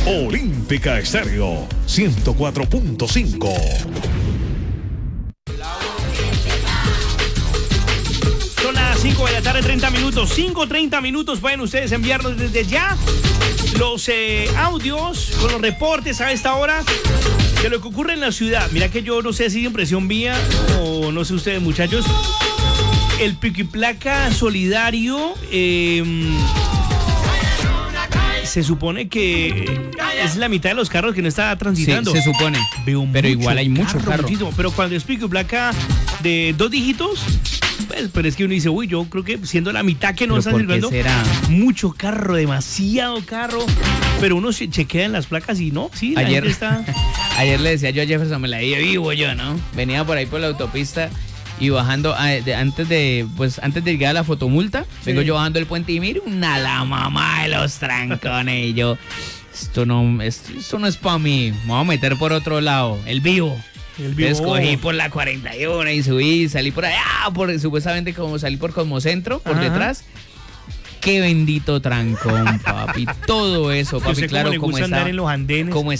Olímpica Estéreo 104.5. Son las 5 de la tarde, 30 minutos. 5:30 minutos. Pueden ustedes enviarnos desde ya los audios con los reportes a esta hora de lo que ocurre en la ciudad. Mira que yo no sé si es impresión mía o no sé ustedes, muchachos. El pico y placa solidario se supone que es la mitad de los carros que no está transitando. Sí, se supone. Pero igual hay muchos carros. Pero cuando es pico y placa de 2 dígitos, pues, pero es que uno dice, uy, yo creo que siendo la mitad que no está sirviendo, mucho carro, demasiado carro. Pero uno se chequea en las placas y no, sí, la gente está... Ayer le decía yo a Jefferson, me la di vivo yo, ¿no? Venía por ahí por la autopista y bajando, antes de llegar a la fotomulta, vengo yo bajando el puente y miro la mamá de los trancones. Y yo, esto no es para mí, me voy a meter por otro lado, el vivo. Escogí por la 41 y subí, salí por allá, supuestamente como salí por Cosmocentro, por detrás. Qué bendito trancón, papi. Todo eso, papi, claro, como andar en los andenes. Como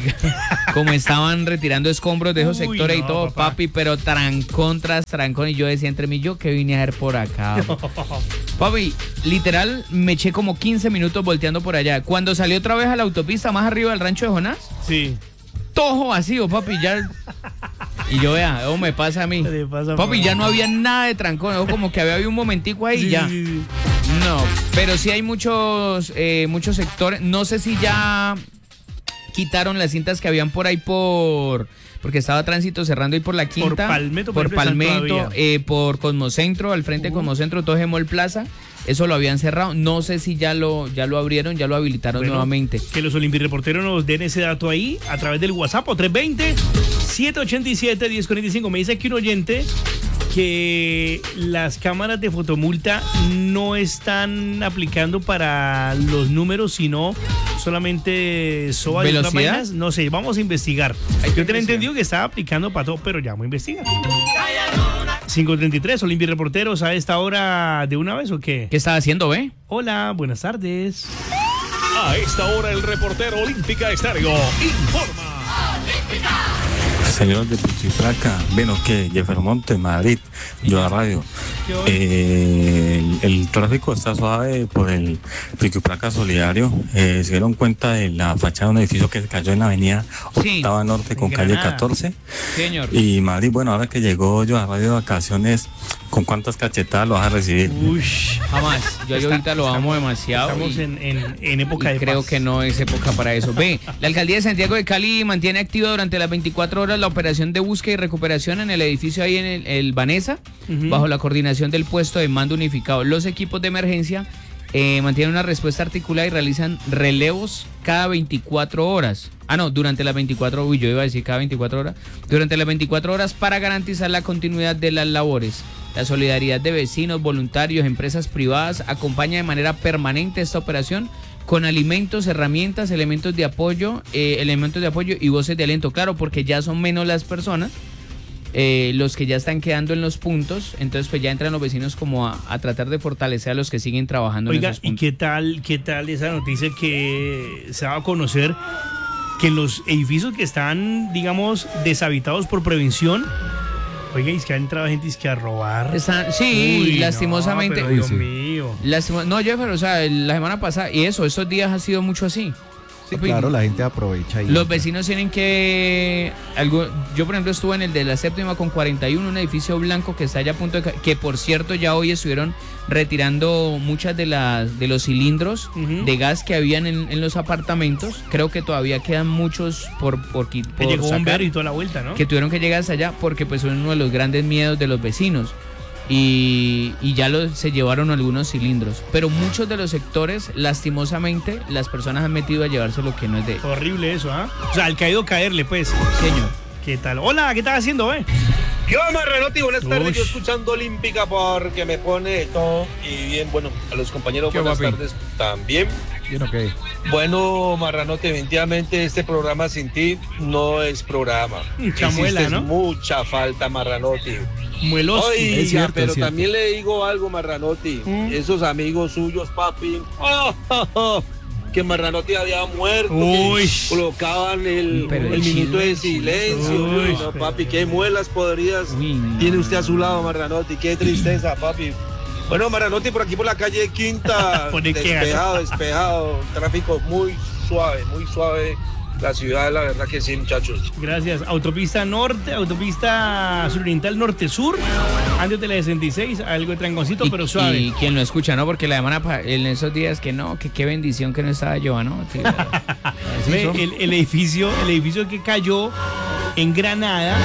estaban retirando escombros de esos sectores y todo, papi, pero trancón tras trancón. Y yo decía entre mí, yo que vine a ver por acá. Papi, literal, me eché como 15 minutos volteando por allá. Cuando salí otra vez a la autopista más arriba del rancho de Jonás, sí, todo vacío, papi, ya. Y yo, vea, eso me pasa a mí. Papi, ya no había nada de trancón, como que había un momentico ahí y ya. Sí. No, pero sí hay muchos sectores. No sé si ya quitaron las cintas que habían por ahí porque estaba tránsito cerrando ahí por la Quinta. Por Palmetto, por Cosmocentro, al frente de Cosmocentro, todo Mall Plaza. Eso lo habían cerrado. No sé si ya lo abrieron, ya lo habilitaron nuevamente. Que los Olimpireporteros nos den ese dato ahí a través del WhatsApp o 320-787-1045. Me dice aquí un oyente que las cámaras de fotomulta no están aplicando para los números, sino solamente SOA y otras vainas. No sé, vamos a investigar. Yo tenía entendido que estaba aplicando para todo, pero ya vamos a investigar. 5:33, Olimpia Reporteros, ¿a esta hora de una vez o qué? ¿Qué estaba haciendo, ve? Hola, buenas tardes. A esta hora el reportero Olímpica Estéreo informa. Señor de pico y placa, bueno, que Jefferson Montes, Madrid, yo a radio. El tráfico está suave por el pico y placa solidario. Se dieron cuenta de la fachada de un edificio que se cayó en la avenida Octava Norte con calle 14. Señor. Y Madrid, bueno, ahora que llegó yo a radio de vacaciones, ¿con cuántas cachetadas lo vas a recibir? Jamás. Yo ahorita lo amo demasiado. Estamos en época de creo paz. que no es época para eso. Ve, la alcaldía de Santiago de Cali mantiene activa durante las 24 horas la operación de búsqueda y recuperación en el edificio ahí en el Vanessa, bajo la coordinación del puesto de mando unificado. Los equipos de emergencia mantienen una respuesta articulada y realizan relevos cada 24 horas. Durante las 24 horas, yo iba a decir cada 24 horas. Durante las 24 horas para garantizar la continuidad de las labores. La solidaridad de vecinos, voluntarios, empresas privadas acompaña de manera permanente esta operación con alimentos, herramientas, elementos de apoyo y voces de aliento. Claro, porque ya son menos las personas los que ya están quedando en los puntos, entonces pues ya entran los vecinos como a tratar de fortalecer a los que siguen trabajando en esos puntos. ¿Y qué tal esa noticia que se va a conocer que en los edificios que están, digamos, deshabitados por prevención, oiga, es que ha entrado gente que a robar? Lastimosamente. No, Dios mío. No, Jeffer, o sea, la semana pasada, y esos días ha sido mucho así. Sí, claro, la gente aprovecha. Los vecinos tienen que... yo, por ejemplo, estuve en el de la Séptima con 41, un edificio blanco que está allá a punto de... Que, por cierto, ya hoy estuvieron retirando muchas de los cilindros de gas que habían en los apartamentos. Creo que todavía quedan muchos por llegó sacar, bomberos y toda la vuelta, ¿no? Que tuvieron que llegar hasta allá porque pues son uno de los grandes miedos de los vecinos. Y ya se llevaron algunos cilindros, pero muchos de los sectores, lastimosamente, las personas han metido a llevarse lo que no es de... Horrible eso, ¿ah? O sea, al caído caerle, pues. Señor. ¿Qué tal? Hola, ¿qué estás haciendo, Yo, Marranotti, buenas tardes. Yo escuchando Olímpica porque me pone todo. Y bien, bueno, a los compañeros, buenas tardes también. ¿Bien o qué? Bueno, Marranotti, definitivamente este programa sin ti no es programa. Chamuela, ¿no? Mucha falta, Marranotti. Mueloso. Oiga, cierto, pero también le digo algo, Marranotti. Esos amigos suyos, papi. que Marranotti había muerto, Uy. que colocaban el Pero minuto de silencio. Uy, No, papi, qué muelas podridas tiene usted a su lado, Marranotti, qué tristeza, papi. Bueno, Marranotti, por aquí por la calle Quinta, despejado, tráfico muy suave. La ciudad, la verdad que sí, muchachos. Gracias. Autopista norte, autopista suroriental norte-sur, antes de la 66, algo de tranconcito, pero suave. Y quien lo escucha, ¿no? Porque la semana en esos días que no, que qué bendición que no estaba yo, ¿no? Sí, el edificio que cayó en Granada,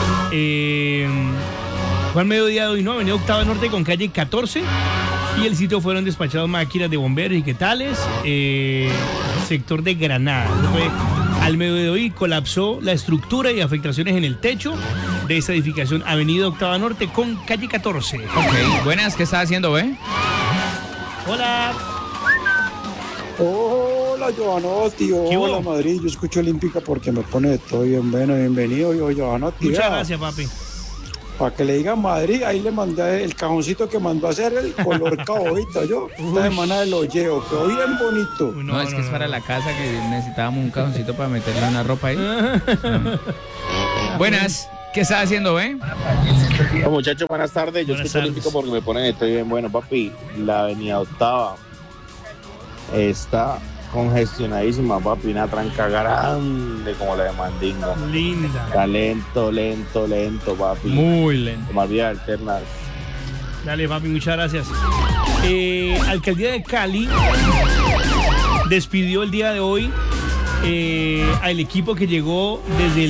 fue al mediodía de hoy, ¿no? Avenida Octava Norte con calle 14. Y el sitio fueron despachados máquinas de bomberos y qué tales, sector de Granada. Fue al mediodía de hoy, colapsó la estructura y afectaciones en el techo de esa edificación, Avenida Octava Norte con calle 14. Ok, buenas, ¿qué estás haciendo, ve? Hola. Hola, Giovanotti. Hola, Madrid. Yo escucho Olímpica porque me pone de todo bien. Bueno, bienvenido, Giovanotti. Muchas gracias, papi. Para que le digan Madrid, ahí le mandé el cajoncito que mandó a hacer el color cabojito. Esta semana de los llevo, quedó bien bonito. No, es que es para la casa que necesitábamos un cajoncito para meterle una ropa ahí. Buenas, ¿qué estás haciendo, ve? Bueno, muchachos, buenas tardes. Yo escucho Olímpico porque me ponen estoy bien. Bueno, papi, la avenida Octava está congestionadísima, papi, una tranca grande como la de Mandinga. Linda. Está lento, papi. Muy lento. Más vía alternas. Dale, papi, muchas gracias. Alcaldía de Cali despidió el día de hoy al equipo que llegó desde